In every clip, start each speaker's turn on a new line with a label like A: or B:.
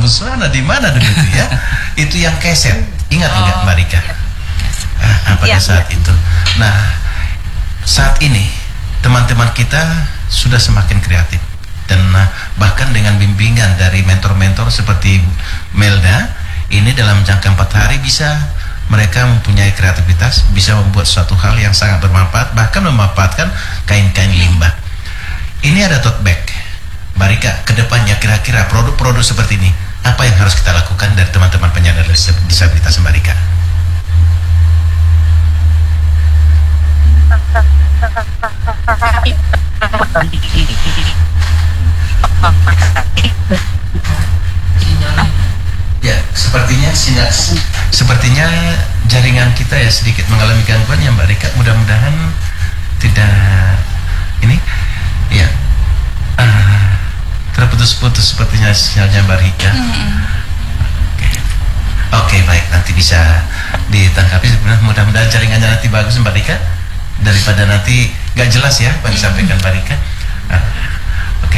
A: Buswana di mana dulu itu ya? Itu yang keset. Ingat enggak Mbak Rika? Pada saat itu. Nah, saat ini teman-teman kita sudah semakin kreatif dan bahkan dengan bimbingan dari mentor-mentor seperti Melda, ini dalam jangka 4 hari bisa mereka mempunyai kreativitas, bisa membuat suatu hal yang sangat bermanfaat, bahkan memanfaatkan kain-kain limbah. Ini ada tote bag. Mbak Rika, kedepannya kira-kira produk-produk seperti ini, apa yang harus kita lakukan dari teman-teman penyandang disabilitas Mbak Rika? Ya, sepertinya jaringan kita ya sedikit mengalami gangguan ya Mbak Rika. Mudah-mudahan tidak ini ya terputus-putus sepertinya sinyalnya Mbak Rika. Oke, baik, nanti bisa ditangkapi. Mudah-mudahan jaringannya nanti bagus Mbak Rika, daripada nanti nggak jelas ya apa yang disampaikan Mbak Rika. Oke.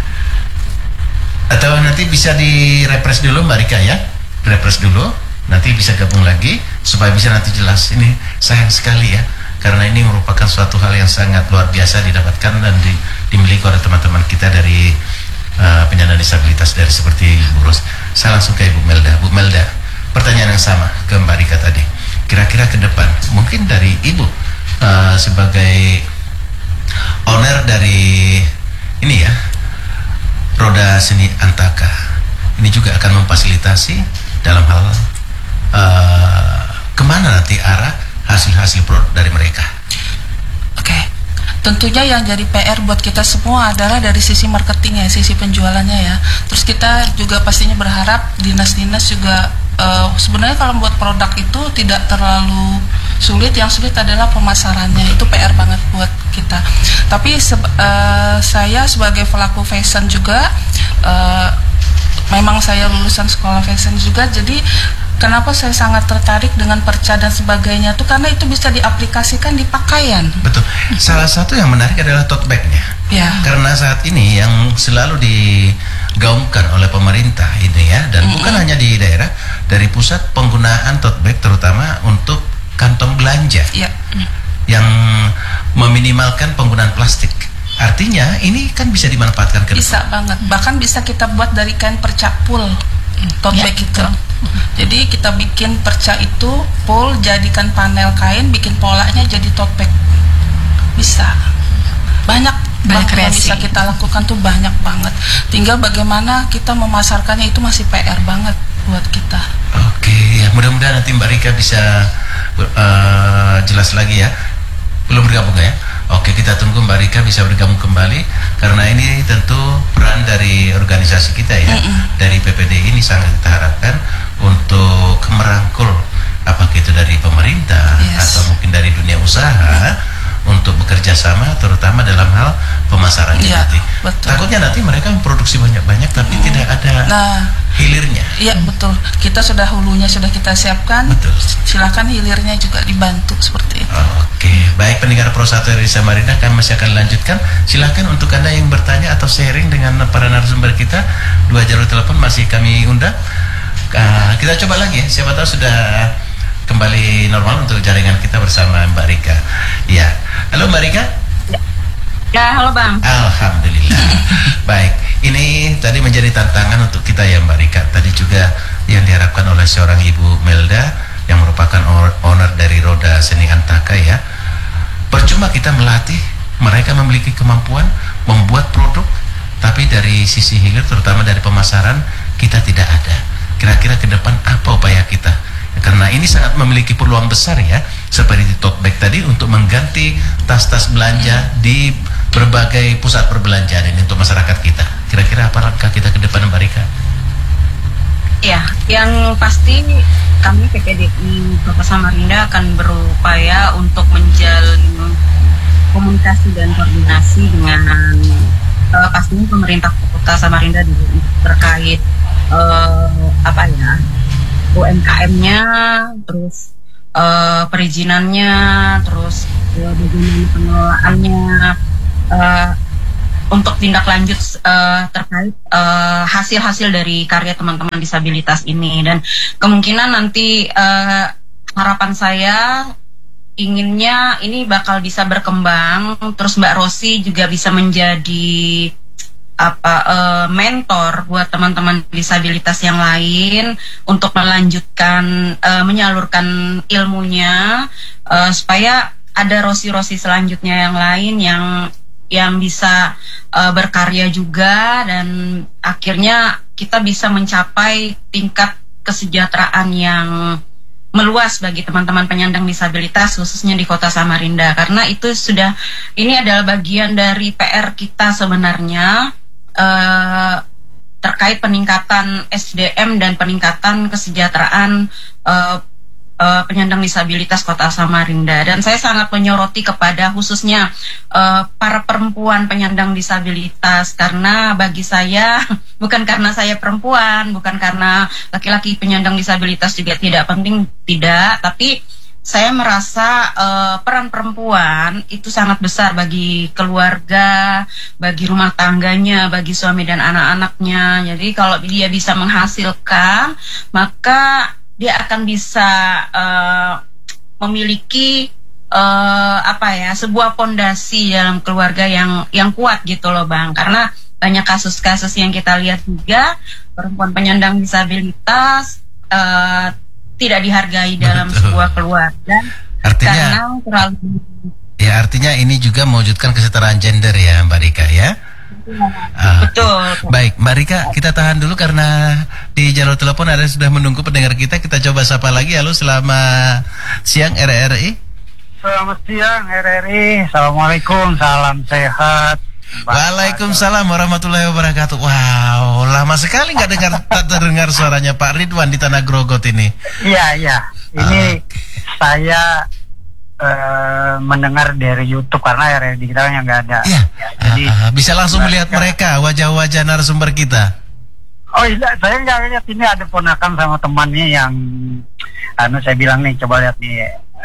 A: Atau nanti bisa di-refresh dulu Mbak Rika ya, refresh dulu, nanti bisa gabung lagi supaya bisa nanti jelas. Ini sayang sekali ya, karena ini merupakan suatu hal yang sangat luar biasa didapatkan dan dimiliki oleh teman-teman kita dari penyandang disabilitas dari seperti Bu Ros. Saya langsung ke Ibu Melda. Bu Melda, pertanyaan yang sama ke Mbak Rika tadi. Kira-kira ke depan, mungkin dari Ibu sebagai owner dari ini ya, Roda Seni Antaka, ini juga akan memfasilitasi dalam hal kemana nanti arah hasil-hasil produk dari mereka.
B: Oke. Tentunya yang jadi PR buat kita semua adalah dari sisi marketingnya, sisi penjualannya ya. Terus kita juga pastinya berharap dinas-dinas juga sebenarnya kalau membuat produk itu tidak terlalu sulit. Yang sulit adalah pemasarannya. Itu PR banget buat kita. Tapi saya sebagai pelaku fashion juga, memang saya lulusan sekolah fashion juga, jadi kenapa saya sangat tertarik dengan perca dan sebagainya tuh karena itu bisa diaplikasikan di pakaian. Betul.
A: Salah satu yang menarik adalah tote bag-nya.
B: Ya.
A: Karena saat ini yang selalu digaungkan oleh pemerintah ini ya, dan bukan hanya di daerah, dari pusat, penggunaan tote bag terutama untuk kantong belanja.
B: Ya.
A: Yang meminimalkan penggunaan plastik. Artinya ini kan bisa dimanfaatkan ke depan.
B: Bisa banget. Bahkan bisa kita buat dari kain perca pool. Tote bag itu. Jadi kita bikin perca itu full, jadikan panel kain, bikin polanya jadi tote bag. Bisa. Banyak yang bisa kita lakukan tuh banyak banget. Tinggal bagaimana kita memasarkannya itu masih PR banget buat kita.
A: Oke, ya mudah-mudahan nanti Mbak Rika bisa jelas lagi ya. Belum bergabung ya? Oke, kita tunggu Mbak Rika bisa bergabung kembali, karena ini tentu peran dari organisasi kita ya, dari PPD ini sangat kita harapkan untuk merangkul apakah itu dari pemerintah atau mungkin dari dunia usaha untuk bekerja sama, terutama dalam hal pemasarannya nanti.
B: Betul.
A: Takutnya nanti mereka memproduksi banyak-banyak tapi tidak ada hilirnya.
B: Iya betul. Kita sudah hulunya sudah kita siapkan. Betul. Silakan hilirnya juga dibantu seperti itu.
A: Oke, baik pendengar Pro 1 dari Samarinda, kami masih akan lanjutkan. Silakan untuk Anda yang bertanya atau sharing dengan para narasumber kita, 2 jalur telepon masih kami undang. Kita coba lagi ya, siapa tahu sudah kembali normal untuk jaringan kita bersama Mbak Rika. Ya, halo Mbak Rika.
C: Ya, halo Bang.
A: Alhamdulillah. Baik, ini tadi menjadi tantangan untuk kita ya Mbak Rika. Tadi juga yang diharapkan oleh seorang Ibu Melda yang merupakan owner dari Roda Seni Antaka ya. Percuma kita melatih mereka memiliki kemampuan membuat produk, tapi dari sisi hilir terutama dari pemasaran kita tidak ada. Kira-kira ke depan apa upaya kita? Karena ini sangat memiliki peluang besar ya, seperti tote bag tadi untuk mengganti tas-tas belanja di berbagai pusat perbelanjaan ini untuk masyarakat kita. Kira-kira apa langkah kita ke depan Mbak Rika?
C: Ya, yang pasti kami PPDI Kota Samarinda akan berupaya untuk menjalin komunikasi dan koordinasi dengan pastinya pemerintah Kota Samarinda terkait UMKM-nya, terus perizinannya, terus bagaimana pengelolaannya, untuk tindak lanjut terkait hasil-hasil dari karya teman-teman disabilitas ini. Dan kemungkinan nanti harapan saya inginnya ini bakal bisa berkembang, terus Mbak Rosi juga bisa menjadi mentor buat teman-teman disabilitas yang lain untuk melanjutkan menyalurkan ilmunya, supaya ada Rosi-Rosi selanjutnya yang lain yang bisa berkarya juga, dan akhirnya kita bisa mencapai tingkat kesejahteraan yang meluas bagi teman-teman penyandang disabilitas khususnya di Kota Samarinda, karena itu ini adalah bagian dari PR kita sebenarnya, terkait peningkatan SDM dan peningkatan kesejahteraan penyandang disabilitas Kota Samarinda. Dan saya sangat menyoroti kepada khususnya para perempuan penyandang disabilitas, karena bagi saya bukan karena saya perempuan, bukan karena laki-laki penyandang disabilitas juga tidak penting, tidak, tapi saya merasa peran perempuan itu sangat besar bagi keluarga, bagi rumah tangganya, bagi suami dan anak-anaknya. Jadi kalau dia bisa menghasilkan, maka dia akan bisa memiliki sebuah fondasi dalam keluarga yang kuat gitu loh Bang. Karena banyak kasus-kasus yang kita lihat juga perempuan penyandang disabilitas tidak dihargai dalam sebuah keluarga.
A: Artinya,
C: karena
A: artinya ini juga mewujudkan kesetaraan gender ya Mbak Rika ya.
C: Betul.
A: Baik, Mbak Rika, kita tahan dulu karena di jalur telepon ada sudah menunggu pendengar kita. Kita coba sapa lagi. Halo, selamat siang RRI.
D: Selamat siang RRI. Assalamualaikum, salam sehat.
A: Waalaikumsalam warahmatullahi wabarakatuh. Wow, lama sekali tak terdengar suaranya Pak Ridwan di Tanah Grogot ini.
D: Iya. Ini saya mendengar dari YouTube karena RRI kita yang nggak ada.
A: Iya.
D: Jadi
A: bisa langsung melihat mereka, wajah-wajah narasumber kita.
D: Oh iya, saya nggak lihat, ini ada ponakan sama temannya yang, saya bilang nih, coba lihat nih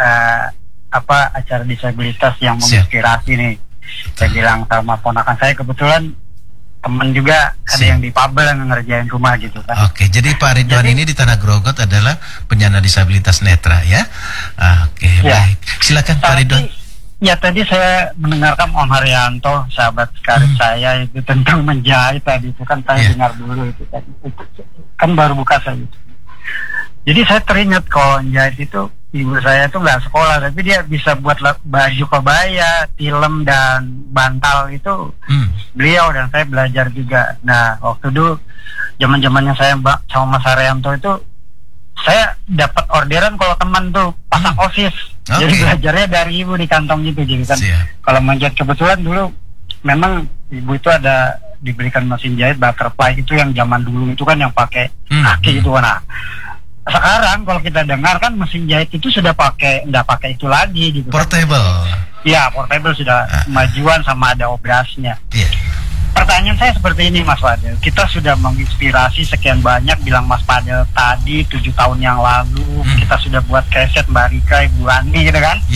D: acara disabilitas yang menginspirasi nih. Saya bilang sama ponakan saya, kebetulan teman juga ada yang di Pabel yang ngerjain rumah gitu kan.
A: Oke, jadi Pak Ridwan ini di Tanah Grogot adalah penyandang disabilitas netra ya. Oke, baik. Silakan Pak Ridwan.
D: Ya, tadi saya mendengarkan Om Haryanto, sahabat karib saya itu tentang menjahit tadi itu kan saya dengar dulu itu tadi. Itu kan baru buka saya itu. Jadi saya teringat kalau menjahit itu ibu saya tuh nggak sekolah, tapi dia bisa buat baju kebaya, film dan bantal itu beliau, dan saya belajar juga. Nah, waktu dulu zaman-zamannya saya sama Mas Haryanto itu saya dapat orderan kalau teman tuh pasang osis. Jadi belajarnya dari ibu di kantong gitu kan. Kalau menjahit kebetulan dulu memang ibu itu ada diberikan mesin jahit butterfly itu yang zaman dulu itu kan yang pakai kaki gitu. Nah, sekarang kalau kita dengar kan mesin jahit itu sudah nggak pakai itu lagi gitu.
A: Portable.
D: Ya, portable sudah kemajuan sama ada operasinya. Pertanyaan saya seperti ini Mas Fadel, kita sudah menginspirasi sekian banyak, bilang Mas Fadel tadi 7 tahun yang lalu kita sudah buat keset Mbak Rika, Ibu Ani gitu kan.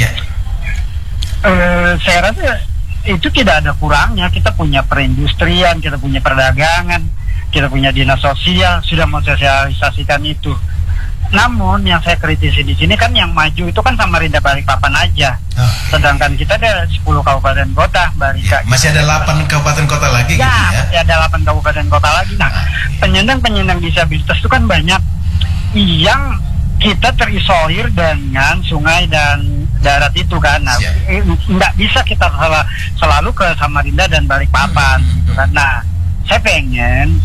D: Saya rasa itu tidak ada kurangnya. Kita punya perindustrian, kita punya perdagangan, kita punya dinas sosial, sudah mensosialisasikan itu. Namun yang saya kritisi di sini kan yang maju itu kan Samarinda Balikpapan aja. Sedangkan kita ada 10 kabupaten kota, Mbak Rika.
A: Masih ada 8 kabupaten kota lagi gitu ya.
D: Masih ada 8 kabupaten kota lagi. Nah, penyandang disabilitas itu kan banyak yang kita terisolir dengan sungai dan darat itu kan. Nah, nggak bisa kita selalu ke Samarinda dan Balikpapan gitu kan. Nah, saya pengen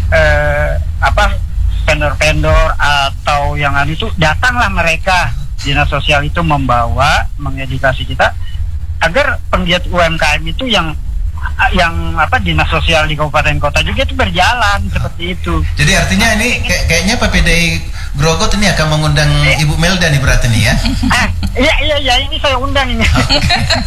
D: vendor-vendor atau yang itu datanglah mereka, dinas sosial itu mengedukasi kita agar penggiat UMKM itu yang dinas sosial di kabupaten kota juga itu berjalan seperti itu.
A: Jadi artinya ini kayaknya PPDI Grogot ini akan mengundang Ibu Melda nih berarti nih ya.
D: Iya ini saya undang ini.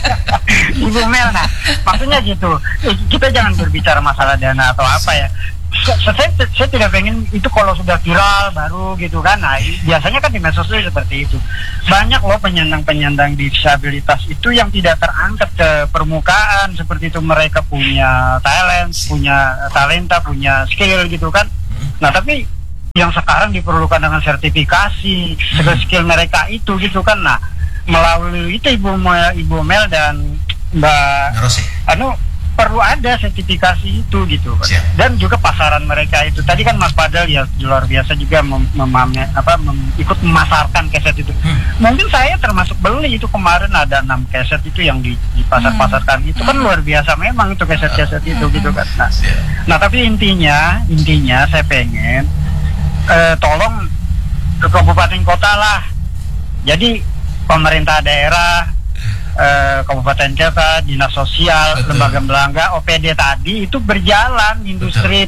D: Ibu Mel. Nah, maksudnya gitu. Kita jangan berbicara masalah dana atau apa ya. saya tidak pengen itu kalau sudah viral baru gitu kan. Nah, biasanya kan di medsos itu seperti itu. Banyak loh penyandang disabilitas itu yang tidak terangkat ke permukaan seperti itu. Mereka punya talenta, punya skill gitu kan. Nah, tapi yang sekarang diperlukan dengan sertifikasi skill mereka itu gitu kan. Nah, melalui itu Ibu Mel dan Mbak
A: Rosi,
D: perlu ada sertifikasi itu gitu kan. Dan juga pasaran mereka itu tadi kan Mas Padel ya luar biasa juga ikut memasarkan keset itu. Mungkin saya termasuk beli itu kemarin ada 6 keset itu yang dipasar-pasarkan itu kan luar biasa memang itu keset-keset itu gitu kan. Nah tapi intinya saya pengen tolong ke kabupaten kota lah. Jadi pemerintah daerah, kabupaten kota, dinas sosial, lembaga-lembaga, OPD tadi itu berjalan, industri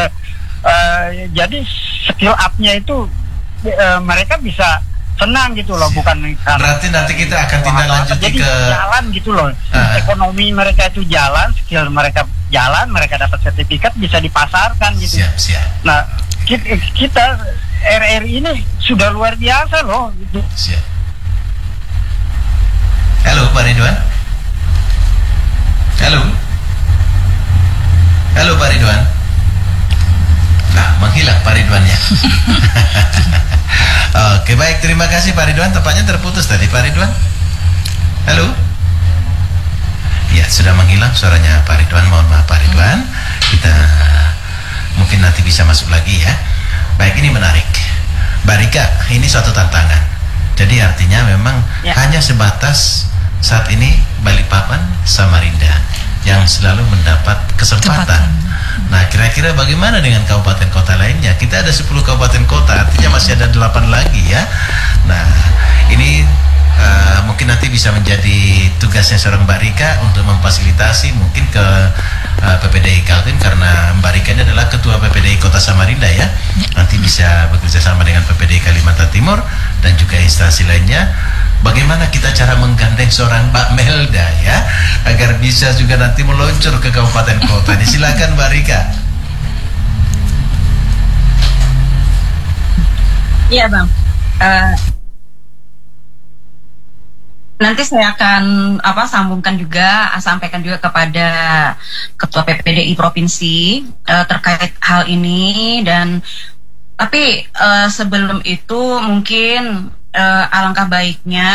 D: jadi skill up-nya itu mereka bisa senang gitu loh, bukan karena
A: berarti nanti kita akan tindak lanjuti
D: jadi
A: ke
D: jalan gitu loh. Ekonomi mereka itu jalan, skill mereka jalan, mereka dapat sertifikat bisa dipasarkan gitu.
A: Siap.
D: Nah, kita RRI ini sudah luar biasa loh gitu.
A: Siap. Halo Pak Ridwan. Halo Pak Ridwan. Nah, menghilang Pak Ridwannya. Oke, baik, terima kasih Pak Ridwan. Tampaknya terputus tadi Pak Ridwan. Halo. Ya, sudah menghilang suaranya Pak Ridwan. Mohon maaf Pak Ridwan. Kita mungkin nanti bisa masuk lagi ya. Baik, ini menarik. Mbak Rika, ini suatu tantangan. Jadi artinya memang hanya sebatas saat ini Balikpapan, Samarinda yang selalu mendapat kesempatan. Nah, kira-kira bagaimana dengan kabupaten kota lainnya? Kita ada 10 kabupaten kota, artinya masih ada 8 lagi ya. Nah, ini mungkin nanti bisa menjadi tugasnya seorang Mbak Rika untuk memfasilitasi mungkin ke PPDI Kaltim, karena Mbak Rika ini adalah Ketua PPDI Kota Samarinda ya. Nanti bisa bekerja sama dengan PPDI Kalimantan Timur dan juga instansi lainnya. Bagaimana kita cara menggandeng seorang Mbak Melda ya, agar bisa juga nanti meluncur ke kabupaten kota. Silakan Mbak Rika.
C: Iya Bang. Nanti saya akan sampaikan juga kepada Ketua PPDI Provinsi terkait hal ini. Dan tapi sebelum itu mungkin alangkah baiknya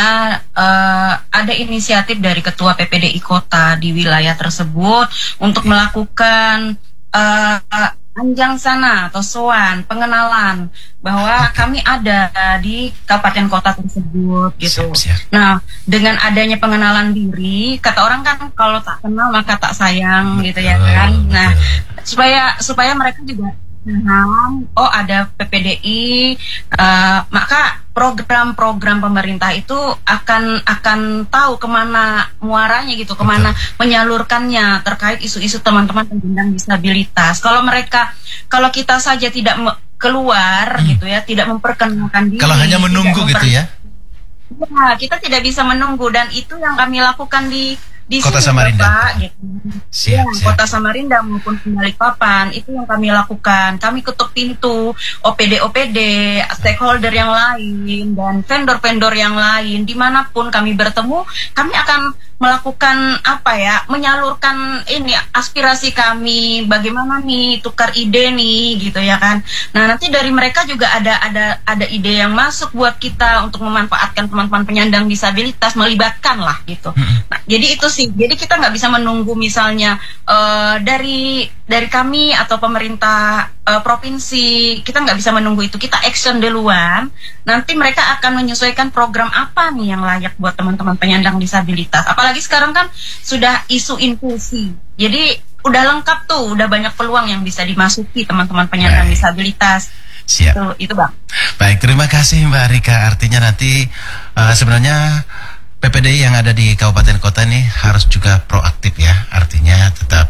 C: ada inisiatif dari Ketua PPDI Kota di wilayah tersebut untuk melakukan anjang sana atau soan pengenalan bahwa kami ada di kabupaten kota tersebut gitu. Nah, dengan adanya pengenalan diri, kata orang kan kalau tak kenal maka tak sayang gitu ya kan. Nah, supaya mereka juga paham, oh ada PPDI, maka program-program pemerintah itu akan tahu kemana muaranya gitu, kemana menyalurkannya terkait isu-isu teman-teman penyandang disabilitas. Kalau kita saja tidak keluar gitu ya, tidak memperkenalkan diri,
A: kalau hanya menunggu gitu ya.
C: Ya, kita tidak bisa menunggu, dan itu yang kami lakukan di
A: Kota Samarinda,
C: Pak, gitu. Siap. Kota Samarinda maupun Balikpapan itu yang kami lakukan. Kami ketuk pintu OPD, stakeholder yang lain dan vendor-vendor yang lain, dimanapun kami bertemu, kami akan melakukan menyalurkan ini aspirasi kami, bagaimana nih tukar ide nih gitu ya kan. Nah, nanti dari mereka juga ada ide yang masuk buat kita untuk memanfaatkan teman-teman penyandang disabilitas, melibatkan lah gitu. Nah, jadi itu sih, jadi kita nggak bisa menunggu misalnya dari kami atau pemerintah provinsi, kita nggak bisa menunggu itu, kita action duluan. Nanti mereka akan menyesuaikan program apa nih yang layak buat teman-teman penyandang disabilitas. Apalagi sekarang kan sudah isu inklusi, jadi udah lengkap tuh, udah banyak peluang yang bisa dimasuki teman-teman penyandang disabilitas.
A: Siap.
C: Itu Bang.
A: Baik, terima kasih Mbak Rika. Artinya nanti sebenarnya PPDI yang ada di kabupaten kota ini harus juga proaktif ya, artinya tetap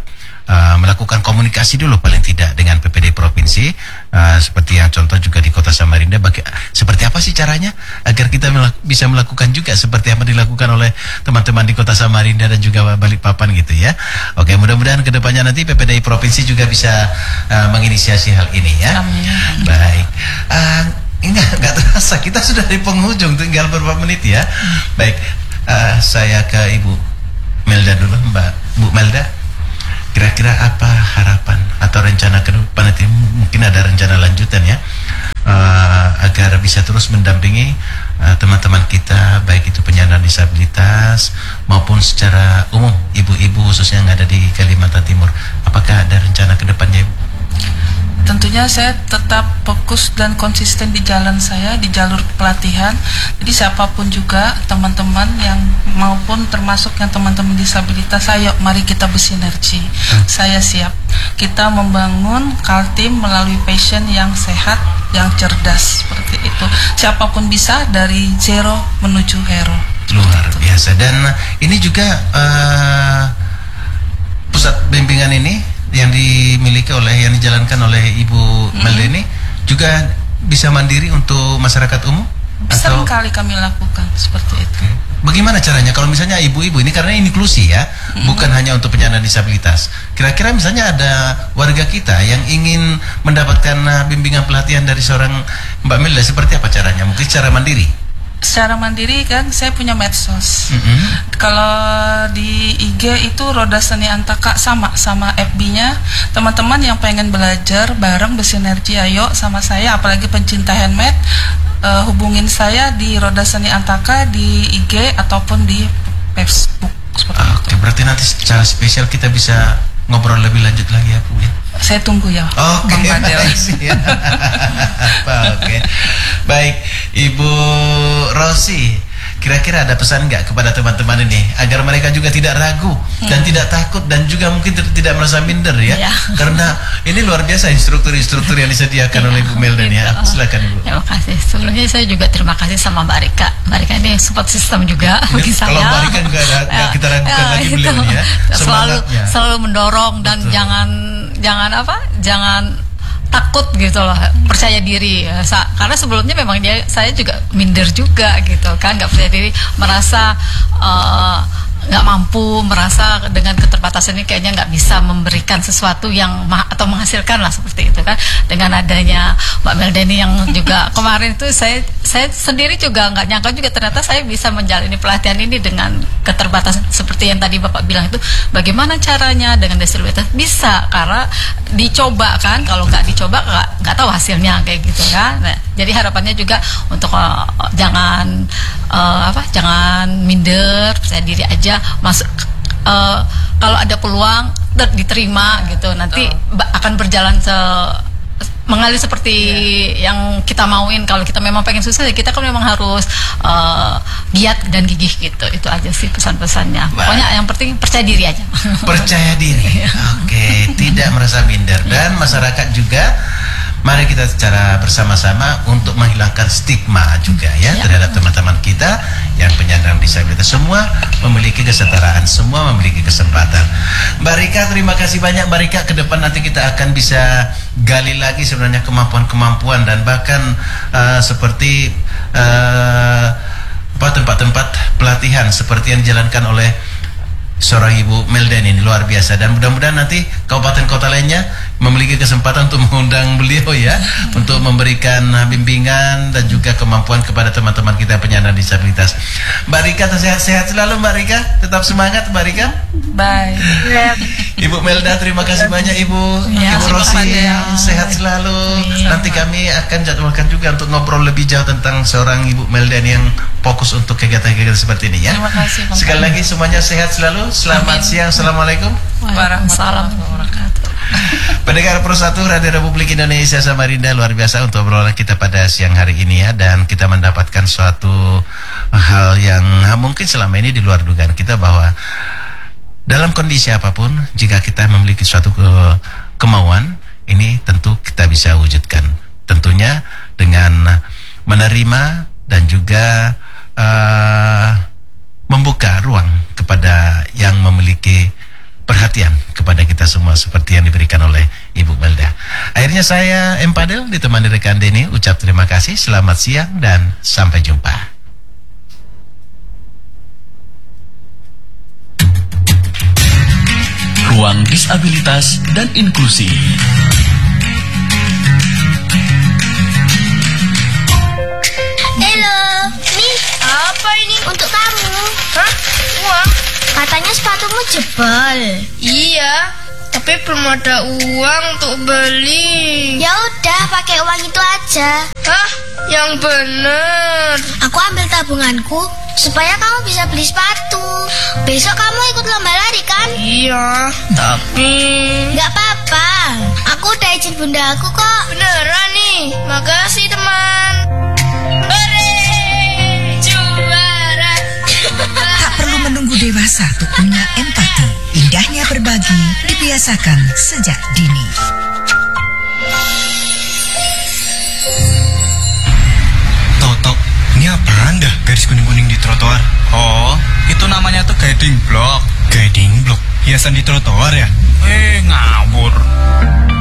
A: melakukan komunikasi dulu paling tidak dengan PPD Provinsi, seperti yang contoh juga di Kota Samarinda. Seperti apa sih caranya agar kita bisa melakukan juga seperti apa dilakukan oleh teman-teman di Kota Samarinda dan juga Balikpapan gitu ya. Oke, mudah-mudahan kedepannya nanti PPD Provinsi juga bisa menginisiasi hal ini ya.
B: Amin.
A: Baik. Enggak terasa kita sudah di penghujung, tinggal beberapa menit ya. Baik, saya ke Ibu Melda dulu, Bu Melda. Kira-kira apa harapan atau rencana ke depan nanti? Mungkin ada rencana lanjutan ya, agar bisa terus mendampingi teman-teman kita, baik itu penyandang disabilitas maupun secara umum ibu-ibu khususnya yang ada di Kalimantan Timur. Apakah ada rencana ke depannya, Ibu?
B: Tentunya saya tetap fokus dan konsisten di jalan saya, di jalur pelatihan. Jadi siapapun juga teman-teman yang maupun termasuk yang teman-teman disabilitas, ayo mari kita bersinergi. Saya siap. Kita membangun Kaltim melalui passion yang sehat, yang cerdas seperti itu. Siapapun bisa, dari zero menuju hero.
A: Luar biasa. Dan ini juga pusat bimbingan ini yang dimiliki yang dijalankan oleh Ibu Melda ini juga bisa mandiri untuk masyarakat umum?
B: Sering kali kami lakukan seperti itu.
A: Bagaimana caranya kalau misalnya ibu-ibu ini, karena inklusi ya, bukan hanya untuk penyandang disabilitas. Kira-kira misalnya ada warga kita yang ingin mendapatkan bimbingan pelatihan dari seorang Mbak Melda, seperti apa caranya? Mungkin secara mandiri?
B: Secara mandiri kan saya punya medsos. Kalau di IG itu Roda Seni Antaka sama FB-nya. Teman-teman yang pengen belajar bareng bersinergi, ayo sama saya, apalagi pencinta handmade, hubungin saya di Roda Seni Antaka di IG ataupun di Facebook seperti itu.
A: Oke, berarti nanti secara spesial kita bisa ngobrol lebih lanjut lagi ya, Bu ya.
B: Saya tunggu ya.
A: Oke, Oke. Baik, Ibu Rosi, kira-kira ada pesan nggak kepada teman-teman ini agar mereka juga tidak ragu dan tidak takut dan juga mungkin tidak merasa minder ya? Karena ini luar biasa instruktur-instruktur yang disediakan oleh Ibu Melda ya. Silakan, Ibu.
E: Terima kasih. Sebelumnya saya juga terima kasih sama Mbak Rika. Mbak Rika ini support system juga bagi saya.
A: Kalau Mbak Rika nggak kita ragukan lagi beliau ya.
E: Selalu mendorong dan jangan takut gitu loh, percaya diri ya. Karena sebelumnya memang saya juga minder juga gitu kan, nggak percaya diri, merasa nggak mampu, merasa dengan keterbatasan ini kayaknya nggak bisa memberikan sesuatu yang atau menghasilkan lah seperti itu kan. Dengan adanya Mbak Melda ini yang juga kemarin itu saya sendiri juga nggak nyangka juga ternyata saya bisa menjalani pelatihan ini dengan keterbatasan seperti yang tadi Bapak bilang itu. Bagaimana caranya dengan disabilitas? Bisa, karena dicoba kan. Kalau nggak dicoba nggak tahu hasilnya kayak gitu kan. Nah, jadi harapannya juga untuk jangan minder, percaya diri aja, masuk kalau ada peluang diterima gitu, nanti akan berjalan mengalir seperti yang kita mauin. Kalau kita memang pengen sukses, kita kan memang harus giat dan gigih gitu. Itu aja sih pesan-pesannya. Pokoknya yang penting percaya diri aja.
A: Percaya diri. Oke, tidak merasa minder. Dan masyarakat juga, mari kita secara bersama-sama untuk menghilangkan stigma juga ya terhadap teman-teman kita yang penyandang disabilitas. Semua memiliki kesetaraan, semua memiliki kesempatan. Mbak Rika, terima kasih banyak Mbak Rika. Ke depan nanti kita akan bisa gali lagi sebenarnya kemampuan-kemampuan dan bahkan seperti tempat-tempat pelatihan seperti yang dijalankan oleh seorang Ibu Melda ini luar biasa. Dan mudah-mudahan nanti kabupaten kota lainnya memiliki kesempatan untuk mengundang beliau ya, untuk memberikan bimbingan dan juga kemampuan kepada teman-teman kita penyandang disabilitas. Mbak Rika, sehat-sehat selalu Mbak Rika, tetap semangat Mbak Rika.
B: Bye.
A: Ibu Melda, terima kasih banyak Ibu. Ibu Rosi, sehat selalu. Nanti kami akan jadwalkan juga untuk ngobrol lebih jauh tentang seorang Ibu Melda yang fokus untuk kegiatan-kegiatan seperti ini ya.
B: Terima kasih.
A: Sekali lagi semuanya sehat selalu. Selamat siang. Assalamualaikum
B: warahmatullahi wabarakatuh.
A: Pendengar Pro1 Radio Republik Indonesia Samarinda, luar biasa untuk obrolan kita pada siang hari ini ya. Dan kita mendapatkan suatu hal yang mungkin selama ini di luar dugaan kita, bahwa dalam kondisi apapun, jika kita memiliki suatu kemauan, ini tentu kita bisa wujudkan. Tentunya dengan menerima dan juga membuka ruang kepada yang memiliki perhatian kepada kita semua seperti yang diberikan oleh Ibu Melda. Akhirnya saya Empadel ditemani rekan Denny ucap terima kasih, selamat siang dan sampai jumpa.
F: Ruang Disabilitas dan Inklusi.
G: Halo, nih.
H: Apa ini?
G: Untuk kamu.
H: Hah? Uang?
G: Katanya sepatumu jebol.
H: Iya, tapi belum ada uang untuk beli.
G: Ya udah, pakai uang itu aja.
H: Hah? Yang bener.
G: Aku ambil tabunganku supaya kamu bisa beli sepatu. Besok kamu ikut lomba lari kan?
H: Iya, tapi
G: Nggak apa-apa. Aku udah izin bunda aku kok.
H: beneran nih. Makasih teman. Hore! Juara.
I: Tak perlu menunggu dewasa untuk punya empati. Indahnya berbagi dibiasakan sejak dini.
J: Toto, ini apaan dah garis kuning-kuning di trotoar?
K: Oh, itu namanya tuh guiding block.
J: Guiding block? Hiasan di trotoar ya?
K: Ngawur.